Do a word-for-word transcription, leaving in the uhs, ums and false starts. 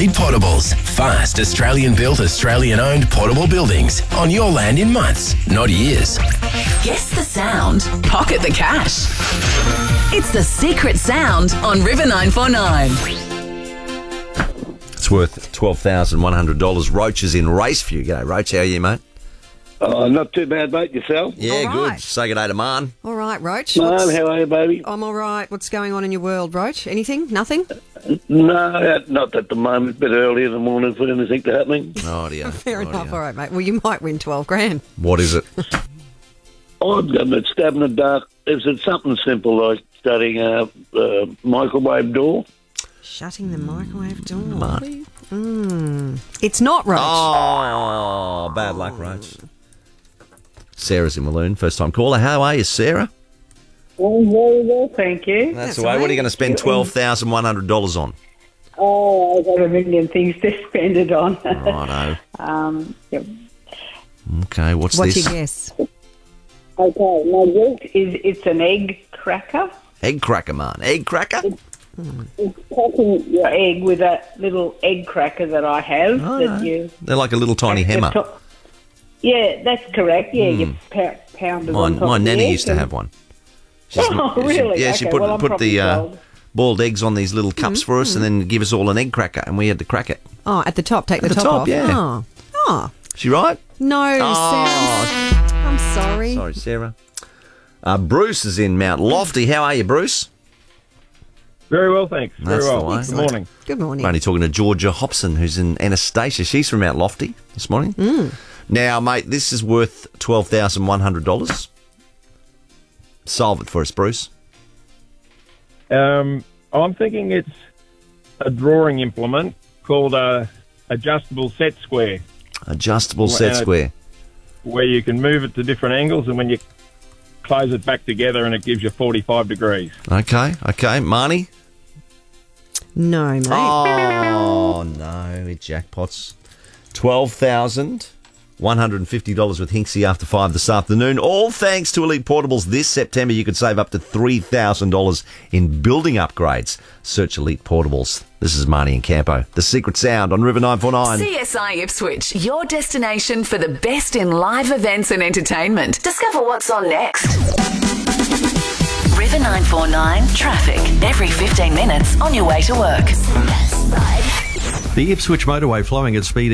Elite Portables. Fast, Australian-built, Australian-owned portable buildings on your land in months, not years. Guess the sound. Pocket the cash. It's The Secret Sound on River nine four nine. It's worth twelve thousand one hundred dollars. Roach is in Raceview. G'day, Roach. How are you, mate? Oh, not too bad, mate. Yourself? Yeah, All right. good. Say good day to Man. All right, Roach. Man, What's- how are you, baby? I'm all right. What's going on in your world, Roach? Anything? Nothing? No, not at the moment. A bit early in the morning for anything to happen. Oh, dear. Fair oh, enough. dear. All right, mate. Well, you might win twelve grand. What is it? I'm going to stab in the dark. Is it something simple like starting a uh, microwave door? Shutting the microwave door. Man. Mm. It's not, Roach. Oh, bad luck, Roach. Sarah's in Walloon. First time caller. How are you, Sarah? Oh, very well, thank you. That's, That's the way. all What are you right. going to spend twelve thousand one hundred dollars on? Oh, I've got a million things to spend it on. Righto. um, yep. Okay, what's, What's this? your guess? Okay, my guess is it's an egg cracker. Egg cracker, man. Egg cracker? It's cracking your egg with that little egg cracker that I have. Oh, that no. you, They're like a little tiny the hammer. top- Yeah, that's correct. Yeah, you pa- pound it My, on top my of the nanny egg used to and- have one. She's- Oh, she- really? yeah, she Okay, put, well, I'm put probably the uh, old. boiled eggs on these little cups for us and then give us all an egg cracker, and we had to crack it. Oh, at the top. Take At the, the top, top, off. yeah. Oh. oh. She right? No, Oh. Sam. I'm sorry. Sorry, Sarah. Uh, Bruce is in Mount Lofty. How are you, Bruce? Very well, thanks. That's Very well. the way. Good morning. Good morning. We're only talking to Georgia Hobson, who's in Anastasia. She's from Mount Lofty this morning. Mm. Now, mate, this is worth twelve thousand one hundred dollars. Solve it for us, Bruce. Um, I'm thinking it's a drawing implement called a adjustable set square, Adjustable Well, set and it- square. where you can move it to different angles, and when you close it back together, and it gives you forty-five degrees. Okay, okay. Marnie? No, mate. Oh, no. It jackpots. twelve thousand one hundred fifty dollars with Hinksy after five this afternoon. All thanks to Elite Portables. This September, you could save up to three thousand dollars in building upgrades. Search Elite Portables. This is Marnie and Campo. The Secret Sound on River nine four nine. C S I Ipswich, your destination for the best in live events and entertainment. Discover what's on next. River nine four nine traffic. Every fifteen minutes on your way to work. The Ipswich motorway flowing at speed